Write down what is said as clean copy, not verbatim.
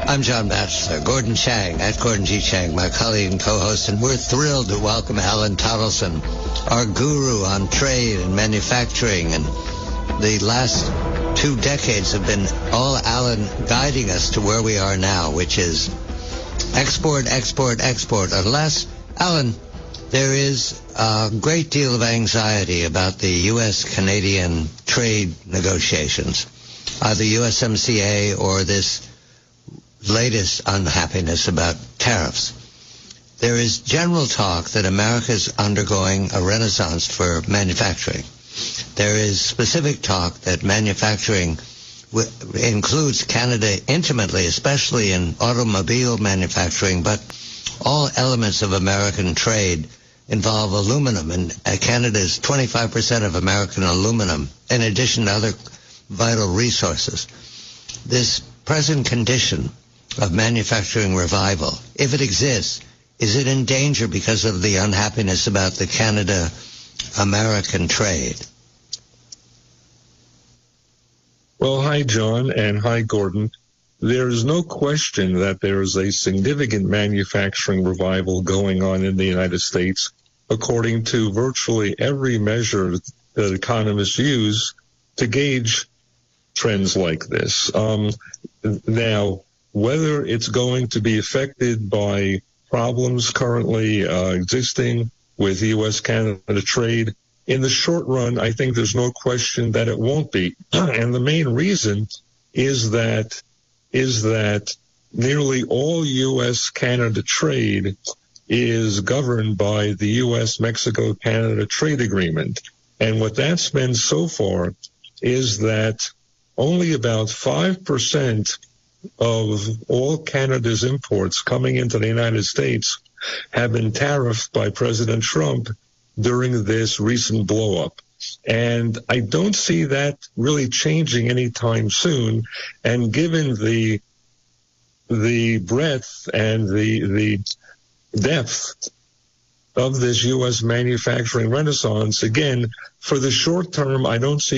I'm John Batchelor. Gordon Chang, at Gordon G. Chang, my colleague and co-host, and we're thrilled to welcome Alan Tottleson, our guru on trade and manufacturing. And the last 2 decades have been all Alan guiding us to where we are now, which is export, export, export. Unless, Alan, there is a great deal of anxiety about the U.S.-Canadian trade negotiations, either USMCA or this latest unhappiness about tariffs. There is general talk that America is undergoing a renaissance for manufacturing. There is specific talk that manufacturing includes Canada intimately, especially in automobile manufacturing, but all elements of American trade involve aluminum, and Canada is 25% of American aluminum, in addition to other vital resources. This present condition of manufacturing revival, if it exists, is it in danger because of the unhappiness about the Canada-American trade? Well, hi, John, and hi, Gordon. There is no question that there is a significant manufacturing revival going on in the United States, according to virtually every measure that economists use to gauge trends like this. Now, whether it's going to be affected by problems currently existing with U.S.-Canada trade, in the short run, I think there's no question that it won't be. And the main reason is that nearly all U.S.-Canada trade is governed by the U.S.-Mexico-Canada trade agreement. And what that's meant so far is that only about 5% of all Canada's imports coming into the United States have been tariffed by President Trump during this recent blow-up. And I don't see that really changing anytime soon. And given the breadth and the depth of this U.S. manufacturing renaissance, again, for the short term, I don't see